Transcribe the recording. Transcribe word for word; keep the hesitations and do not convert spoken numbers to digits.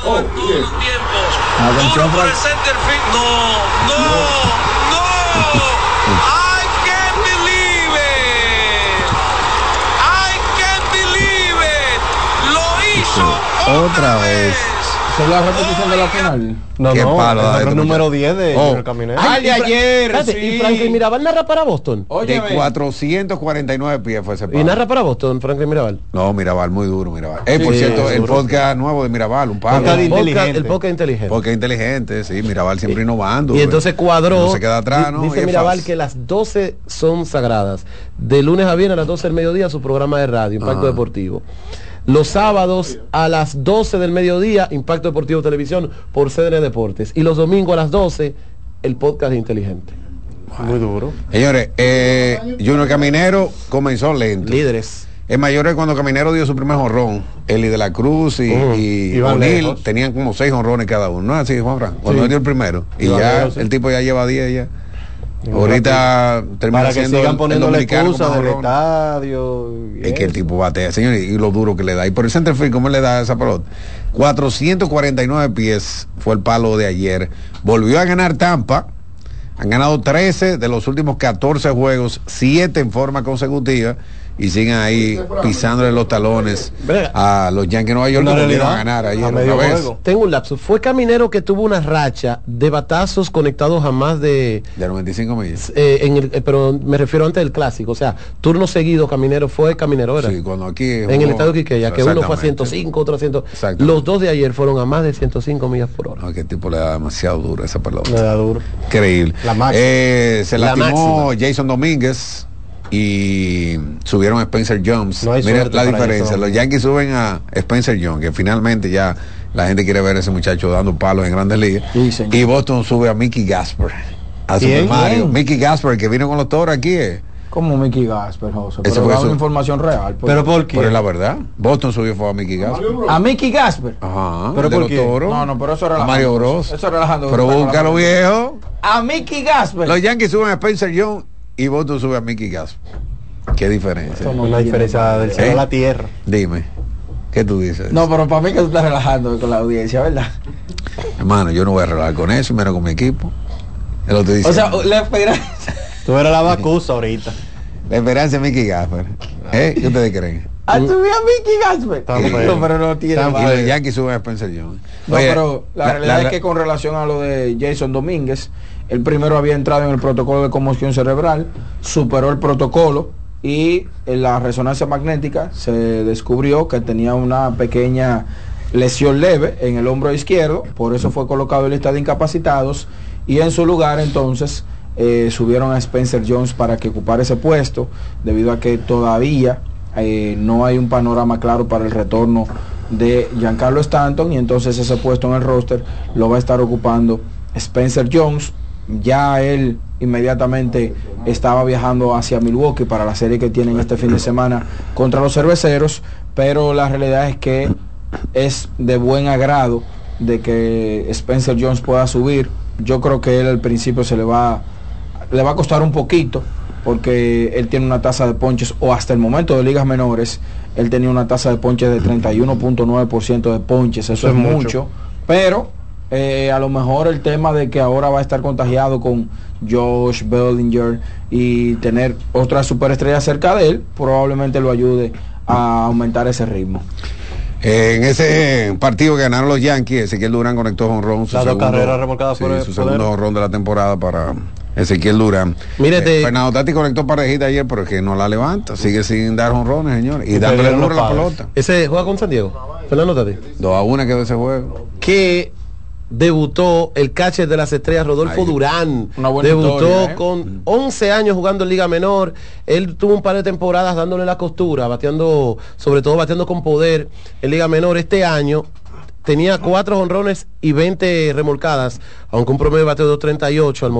Oh, yes. Atención, por el center field. No, no, no. I can't believe it. I can't believe it. Lo hizo otra vez. ¿Se es la repetición de la final? No, Qué no, palo, el este número diez de oh. El Caminero. Ay, de ayer, Espérate, sí. ¿y Franklin Mirabal narra para Boston? De cuatrocientos cuarenta y nueve pies fue ese palo. ¿Y narra para Boston, Franklin Mirabal? No, Mirabal, muy duro, Mirabal. Eh, por Sí, cierto, el duro. podcast nuevo de Mirabal, un palo. Podcast El podcast, inteligente. el podcast inteligente. Porque inteligente, sí, Mirabal siempre innovando. Y entonces cuadró. No se queda atrás, ¿no? Dice Y es Mirabal fácil. que las doce son sagradas. De lunes a viernes a las doce del mediodía su programa de radio, Impacto Ajá. Deportivo. Los sábados a las doce del mediodía, Impacto Deportivo Televisión por C D N Deportes. Y los domingos a las doce, el podcast inteligente. Muy duro. Señores, eh, Junior Caminero comenzó lento. Líderes. En mayores, cuando Caminero dio su primer jonrón, Eli de la Cruz y, Uh, y iban O'Neill lejos. tenían como seis jonrones cada uno. ¿No es así, Juan Fran? Cuando Sí. él dio el primero. Y Iban ya lejos, sí. el tipo ya lleva diez ya. Ahorita termina Para que siendo sigan el- poniendo el la dominicano excusa con más del jonrones. estadio. y Es que el eso. tipo batea, señor, y lo duro que le da. Y por el centerfield, ¿cómo le da esa pelota? cuatrocientos cuarenta y nueve pies fue el palo de ayer. Volvió a ganar Tampa. Han ganado trece de los últimos catorce juegos, siete en forma consecutiva. Y siguen ahí pisándole los talones a los Yankees de Nueva York, que Una volvieron a realidad, ganar ayer a otra medio vez. juego. Tengo un lapso. Fue Caminero que tuvo una racha de batazos conectados a más de... De noventa y cinco millas. eh, en el, eh, pero me refiero antes del clásico. O sea, turno seguido, Caminero fue Caminero, ¿verdad? Sí, cuando aquí En el jugó- estadio Quiqueya, que uno fue a Exactamente. ciento cinco, otro a cien. Exactamente. Los dos de ayer fueron a más de ciento cinco millas por hora. No, que el tipo le da demasiado duro esa pelota. Le da duro. Increíble. La máxima. Eh, se La lastimó Jason Domínguez y subieron a Spencer Jones. No hay Mira suerte la para diferencia. Jason Los Yankees suben a Spencer Jones, que finalmente ya la gente quiere ver a ese muchacho dando palos en Grandes Ligas. Sí, señor. Y Boston sube a Mickey Gasper. A Super ¿Quién? Mario. ¿Quién? Mickey Gasper, que vino con los toros aquí. Eh. Como Mickey Gasper, José. Ese Pero fue da su- una información real. pues. Pero ¿por qué? Pero es la verdad. Boston subió fue a Mickey Gasper. A Mickey Gasper. Ajá. ¿Pero el de por los qué? toros. No, no, pero eso A relajando. Mario Bros. Eso relajando. Pero Está búscalo, relajando. viejo. A Mickey Gasper. Los Yankees suben a Spencer Jones y Boston sube a Mickey Gasper. ¿Qué diferencia? Eso no Una tiene diferencia del cielo ¿Eh? a la tierra. Dime, ¿qué tú dices? No, pero para mí que tú estás relajando con la audiencia, ¿verdad? Hermano, yo no voy a relajar con eso, menos con mi equipo. Es lo que te O sea, diciendo. la esperanza. Tú eres la vacusa ahorita. La esperanza es Mickey Gasper. ¿Eh? ¿Qué ustedes creen? A subir a Mickey Gasper. Está Sí. bueno. No, pero no tiene. Está Y madre. los Yankees suben a Spencer Jones. No, Oye, pero la, realidad es que con relación a lo de Jason Domínguez, el primero había entrado en el protocolo de conmoción cerebral, superó el protocolo y en la resonancia magnética se descubrió que tenía una pequeña lesión leve en el hombro izquierdo, por eso fue colocado en lista de incapacitados y en su lugar entonces eh, subieron a Spencer Jones para que ocupara ese puesto, debido a que todavía eh, no hay un panorama claro para el retorno de Giancarlo Stanton y entonces ese puesto en el roster lo va a estar ocupando Spencer Jones. Ya él inmediatamente estaba viajando hacia Milwaukee para la serie que tienen este fin de semana contra los Cerveceros, pero la realidad es que es de buen agrado de que Spencer Jones pueda subir. Yo creo que él al principio se le va le va a costar un poquito porque él tiene una tasa de ponches, o hasta el momento de ligas menores él tenía una tasa de ponches de treinta y uno punto nueve por ciento de ponches, eso, Eso es es mucho, mucho. pero eh, a lo mejor el tema de que ahora va a estar contagiado con Josh Bellinger y tener otras superestrellas cerca de él probablemente lo ayude a aumentar ese ritmo. En ese partido que ganaron los Yankees, Ezequiel Durán conectó jonrón. Las dos carreras remolcadas sí, por el su poder. segundo jonrón de la temporada para Ezequiel Durán. Mírate. Eh, Fernando Tati conectó parejita ayer, pero es que no la levanta. Sigue sin dar jonrones, señor. Y Y dándole perdieron duro a los la padres. pelota. Ese juega con San Diego. Fernando Tati. Dos a una quedó ese juego. Que debutó el catcher de las estrellas Rodolfo Ahí. Durán. Una buena Debutó historia, ¿eh? con once años jugando en Liga Menor. Él tuvo un par de temporadas dándole la costura, bateando, sobre todo bateando con poder en Liga Menor. Este año tenía cuatro jonrones y veinte remolcadas, aunque un promedio de bateo de dos treinta y ocho al